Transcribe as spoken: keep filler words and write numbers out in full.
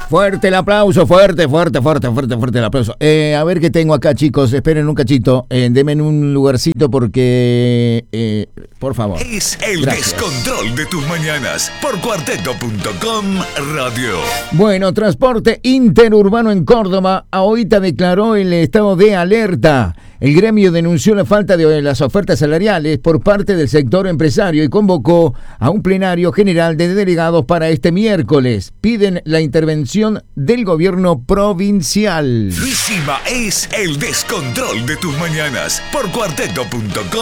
Fuerte el aplauso, fuerte, fuerte, fuerte, fuerte, fuerte el aplauso. Eh, a ver qué tengo acá, chicos. Esperen un cachito. Eh, denme en un lugarcito porque... Eh, por favor. Es el Gracias. descontrol de tus mañanas por cuarteto punto com Radio. Bueno, transporte interurbano en Córdoba. Ahorita declaró el estado de alerta. El gremio denunció la falta de las ofertas salariales por parte del sector empresario y convocó a un plenario general de delegados para este miércoles. Piden la intervención del gobierno provincial. Luisima es el descontrol de tus mañanas por cuarteto punto com.